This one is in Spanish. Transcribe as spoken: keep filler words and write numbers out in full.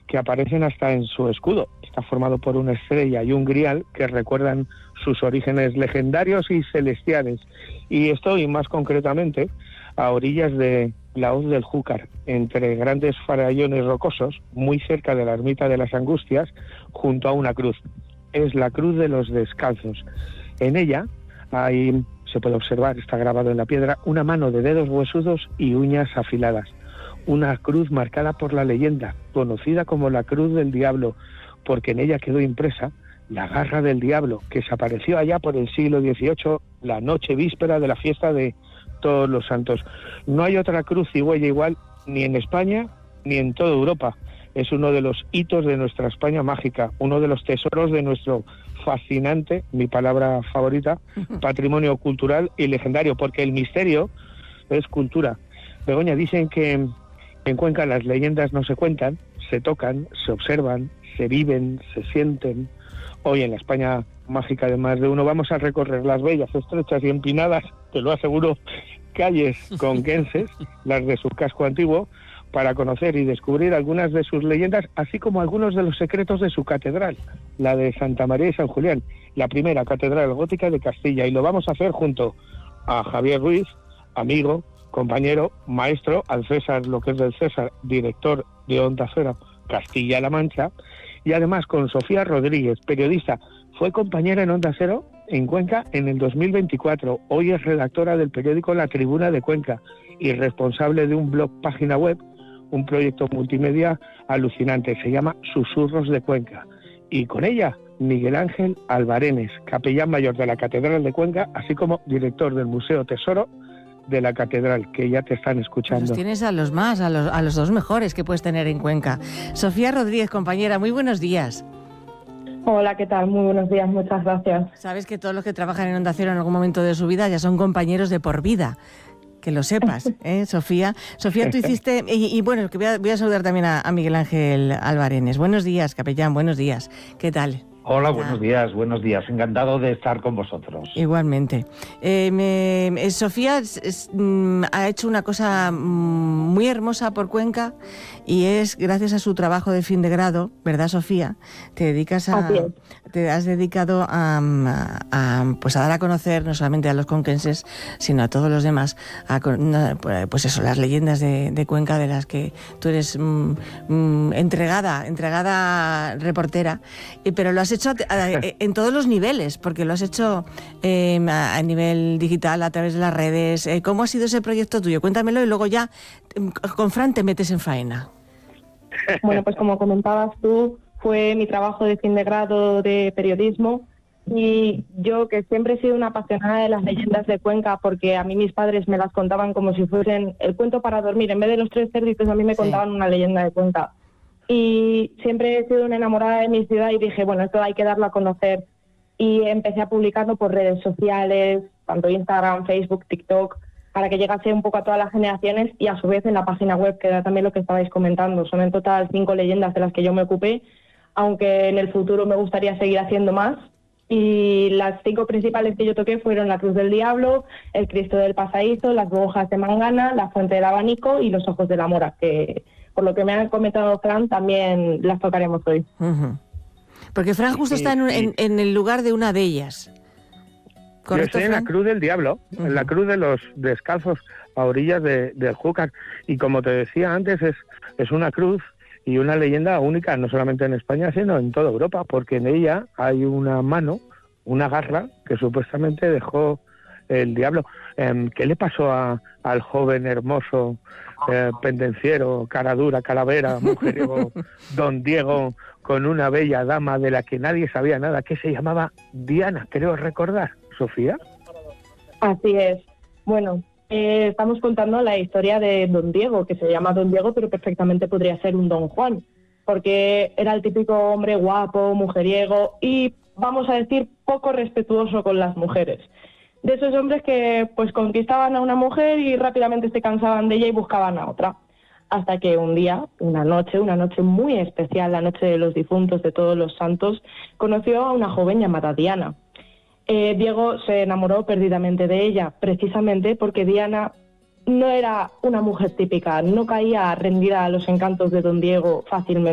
que aparecen hasta en su escudo. Está formado por una estrella y un grial que recuerdan sus orígenes legendarios y celestiales. Y estoy más concretamente a orillas de la hoz del Júcar, entre grandes farallones rocosos, muy cerca de la ermita de las Angustias, junto a una cruz. Es la cruz de los descalzos. En ella hay, se puede observar, está grabado en la piedra, una mano de dedos huesudos y uñas afiladas. Una cruz marcada por la leyenda, conocida como la Cruz del Diablo, porque en ella quedó impresa la garra del diablo, que se apareció allá por el siglo dieciocho, la noche víspera de la fiesta de Todos los Santos. No hay otra cruz y huella igual ni en España ni en toda Europa. Es uno de los hitos de nuestra España mágica, uno de los tesoros de nuestro fascinante, mi palabra favorita, patrimonio cultural y legendario, porque el misterio es cultura. Begoña, dicen que en Cuenca las leyendas no se cuentan, se tocan, se observan, se viven, se sienten. Hoy en la España mágica de más de uno vamos a recorrer las bellas, estrechas y empinadas, te lo aseguro, calles conquenses, las de su casco antiguo, para conocer y descubrir algunas de sus leyendas, así como algunos de los secretos de su catedral, la de Santa María y San Julián, la primera catedral gótica de Castilla. Y lo vamos a hacer junto a Javier Ruiz, amigo, compañero, maestro, al César, lo que es del César, director de Onda Cero Castilla-La Mancha, y además con Sofía Rodríguez, periodista. Fue compañera en Onda Cero en Cuenca en el dos mil veinticuatro. Hoy es redactora del periódico La Tribuna de Cuenca y responsable de un blog página web, un proyecto multimedia alucinante. Se llama Susurros de Cuenca. Y con ella, Miguel Ángel Albarenes, capellán mayor de la Catedral de Cuenca, así como director del Museo Tesoro de la Catedral, que ya te están escuchando. Los tienes a los más, a los, a los dos mejores que puedes tener en Cuenca. Sofía Rodríguez, compañera, muy buenos días. Hola, ¿qué tal? Muy buenos días, muchas gracias. Sabes que todos los que trabajan en Onda Cero en algún momento de su vida ya son compañeros de por vida. Que lo sepas, ¿eh, Sofía? Sofía, tú hiciste... Y, y bueno, que voy a, voy a saludar también a, a Miguel Ángel Albarenes. Buenos días, capellán, buenos días. ¿Qué tal? Hola, buenos días, buenos días. Encantado de estar con vosotros. Igualmente. Eh, me, eh, Sofía es, es, mm, ha hecho una cosa mm, muy hermosa por Cuenca y es gracias a su trabajo de fin de grado, ¿verdad, Sofía? Te dedicas a... Te has dedicado a, a, a, pues a dar a conocer no solamente a los conquenses, sino a todos los demás, a, pues eso, las leyendas de, de Cuenca de las que tú eres mm, mm, entregada, entregada reportera, y, pero lo has hecho en todos los niveles, porque lo has hecho eh, a nivel digital, a través de las redes. ¿Cómo ha sido ese proyecto tuyo? Cuéntamelo y luego ya con Fran te metes en faena. Bueno, pues como comentabas tú, fue mi trabajo de fin de grado de periodismo y yo, que siempre he sido una apasionada de las leyendas de Cuenca, porque a mí mis padres me las contaban como si fuesen el cuento para dormir. En vez de los tres cerditos, a mí me sí. contaban una leyenda de Cuenca. Y siempre he sido una enamorada de mi ciudad y dije, bueno, esto hay que darlo a conocer. Y empecé a publicarlo por redes sociales, tanto Instagram, Facebook, TikTok, para que llegase un poco a todas las generaciones y a su vez en la página web, que era también lo que estabais comentando. Son en total cinco leyendas de las que yo me ocupé, aunque en el futuro me gustaría seguir haciendo más. Y las cinco principales que yo toqué fueron la Cruz del Diablo, el Cristo del Pasadizo, las Burbujas de Mangana, la Fuente del Abanico y los Ojos de la Mora, que por lo que me han comentado Fran, también las tocaremos hoy. Uh-huh. Porque Fran justo sí, está en, en, en el lugar de una de ellas. Yo estoy en la Cruz del Diablo, uh-huh. en la Cruz de los Descalzos, a orillas de, del Júcar. Y como te decía antes, es, es una cruz y una leyenda única, no solamente en España, sino en toda Europa, porque en ella hay una mano, una garra, que supuestamente dejó el diablo. Eh, ¿Qué le pasó a, al joven hermoso, eh, pendenciero, cara dura, calavera, mujeriego, don Diego, con una bella dama de la que nadie sabía nada, que se llamaba Diana, creo recordar, Sofía? Así es. Bueno, eh, estamos contando la historia de don Diego, que se llama don Diego, pero perfectamente podría ser un don Juan, porque era el típico hombre guapo, mujeriego y, vamos a decir, poco respetuoso con las mujeres. De esos hombres que pues conquistaban a una mujer y rápidamente se cansaban de ella y buscaban a otra. Hasta que un día, una noche, una noche muy especial, la noche de los difuntos, de todos los santos, conoció a una joven llamada Diana. Eh, Diego se enamoró perdidamente de ella, precisamente porque Diana no era una mujer típica, no caía rendida a los encantos de don Diego fácilmente.